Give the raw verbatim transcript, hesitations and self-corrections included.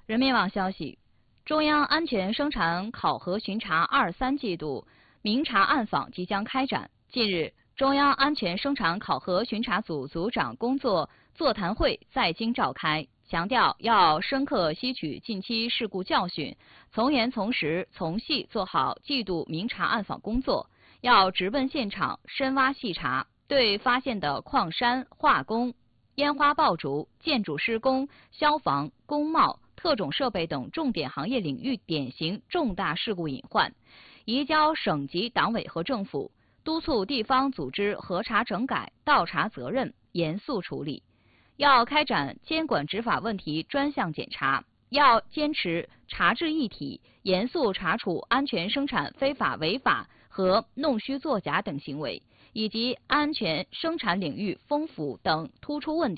人民网消息，中央安全生产考核巡查二三季度明察暗访即将开展。近日，中央安全生产考核巡查组组长工作座谈会在京召开，强调要深刻吸取近期事故教训，从严从实从细做好季度明察暗访工作，要直奔现场深挖细查，对发现的矿山、化工、烟花爆竹、建筑施工、消防、工贸、特种设备等重点行业领域典型重大事故隐患，移交省级党委和政府，督促地方组织核查整改、倒查责任，严肃处理。要开展监管执法问题专项检查，要坚持查治一体，严肃查处安全生产非法违法和弄虚作假等行为，以及安全生产领域风腐等突出问题。